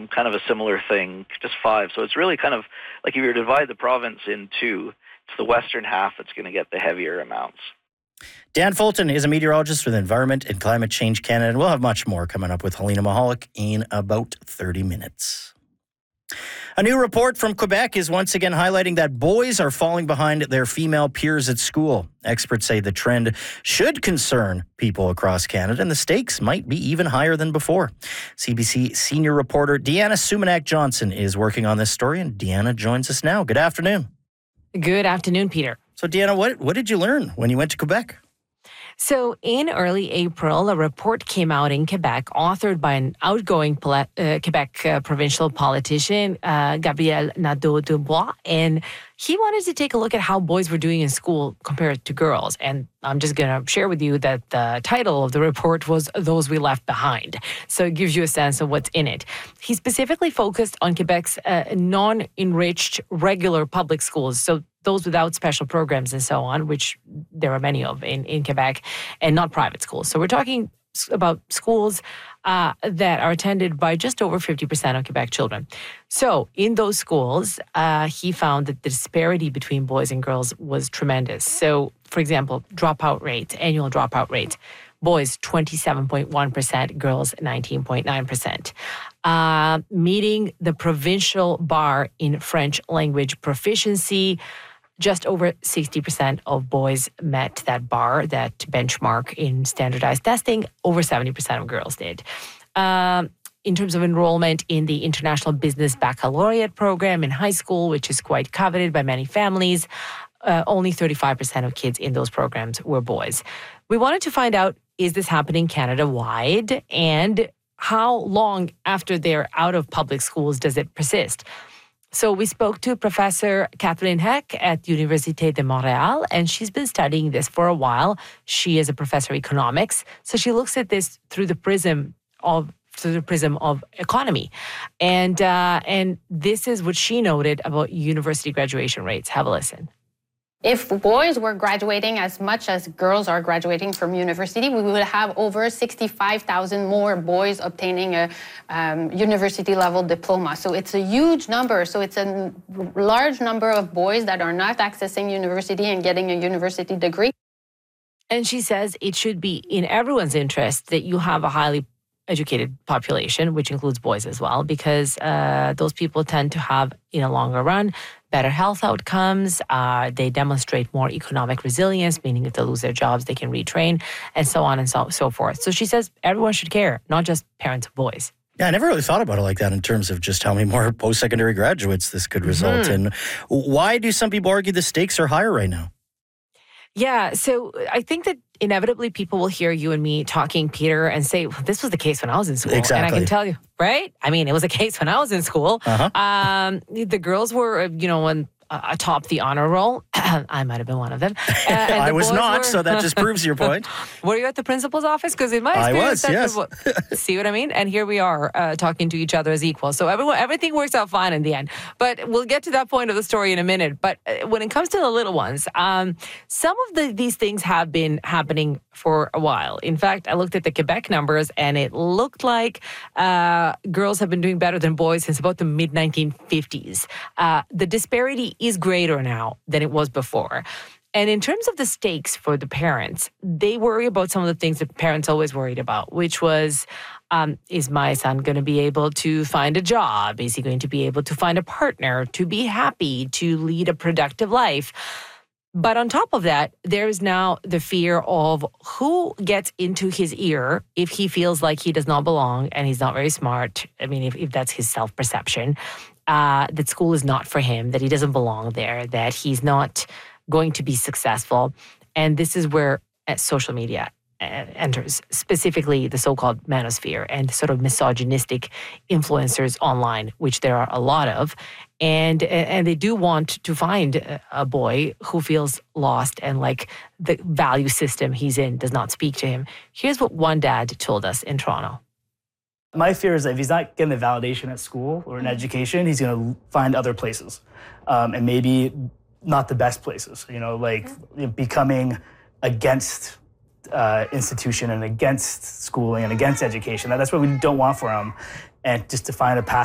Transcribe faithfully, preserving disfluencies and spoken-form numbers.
um, kind of a similar thing, just five. So it's really kind of like if you were to divide the province in two, it's the western half that's going to get the heavier amounts. Dan Fulton is a meteorologist with Environment and Climate Change Canada, and we'll have much more coming up with Helena Mahalik in about thirty minutes. A new report from Quebec is once again highlighting that boys are falling behind their female peers at school. Experts say the trend should concern people across Canada, and the stakes might be even higher than before. C B C senior reporter Deanna Sumanak-Johnson is working on this story, and Deanna joins us now. Good afternoon. Good afternoon, Peter. So, Deanna, what, what did you learn when you went to Quebec? So in early April, a report came out in Quebec, authored by an outgoing uh, Quebec uh, provincial politician, uh, Gabriel Nadeau-Dubois, and he wanted to take a look at how boys were doing in school compared to girls. And I'm just going to share with you that the title of the report was Those We Left Behind. So it gives you a sense of what's in it. He specifically focused on Quebec's uh, non-enriched regular public schools. So those without special programs and so on, which there are many of in, in Quebec, and not private schools. So we're talking about schools uh, that are attended by just over fifty percent of Quebec children. So in those schools, uh, he found that the disparity between boys and girls was tremendous. So, for example, dropout rate, annual dropout rate, boys twenty-seven point one percent, girls nineteen point nine percent. Uh, meeting the provincial bar in French language proficiency, just over sixty percent of boys met that bar, that benchmark in standardized testing. Over seventy percent of girls did. Um, in terms of enrollment in the International Business Baccalaureate program in high school, which is quite coveted by many families, uh, only thirty-five percent of kids in those programs were boys. We wanted to find out, is this happening Canada-wide? And how long after they're out of public schools does it persist? So we spoke to Professor Catherine Heck at Université de Montréal, and she's been studying this for a while. She is a professor of economics, so she looks at this through the prism of through the prism of economy, and uh, and this is what she noted about university graduation rates. Have a listen. If boys were graduating as much as girls are graduating from university, we would have over sixty-five thousand more boys obtaining a um, university-level diploma. So it's a huge number. So it's a large number of boys that are not accessing university and getting a university degree. And she says it should be in everyone's interest that you have a highly educated population, which includes boys as well, because uh, those people tend to have, in a longer run, better health outcomes. Uh, they demonstrate more economic resilience, meaning if they lose their jobs, they can retrain, and so on and so, so forth. So she says everyone should care, not just parents of boys. Yeah, I never really thought about it like that in terms of just how many more post-secondary graduates this could result mm-hmm. in. Why do some people argue the stakes are higher right now? Yeah, so I think that inevitably people will hear you and me talking, Peter, and say, well, this was the case when I was in school. Exactly. And I can tell you, right? I mean, it was a case when I was in school. Uh-huh. Um, the girls were, you know, when uh, atop the honor roll. I might have been one of them. Uh, I was not, were, so that just proves your point. Were you at the principal's office? Because in my I experience, was, that's yes. what, see what I mean? And here we are uh, talking to each other as equals. So everyone, everything works out fine in the end. But we'll get to that point of the story in a minute. But uh, when it comes to the little ones, um, some of the, these things have been happening for a while. In fact, I looked at the Quebec numbers, and it looked like uh, girls have been doing better than boys since about the mid nineteen fifties. Uh, the disparity is greater now than it was before. And in terms of the stakes for the parents, they worry about some of the things that parents always worried about, which was, um, is my son going to be able to find a job? Is he going to be able to find a partner, to be happy, to lead a productive life? But on top of that, there's now the fear of who gets into his ear if he feels like he does not belong and he's not very smart. I mean, if, if that's his self-perception, uh, that school is not for him, that he doesn't belong there, that he's not going to be successful. And this is where uh, social media uh, enters, specifically the so-called manosphere and sort of misogynistic influencers online, which there are a lot of. And and they do want to find a boy who feels lost and like the value system he's in does not speak to him. Here's what one dad told us in Toronto. My fear is that if he's not getting the validation at school or in education, he's going to find other places. Um, and maybe not the best places, you know, like becoming against uh, institution and against schooling and against education. That's what we don't want for him. And just to find a path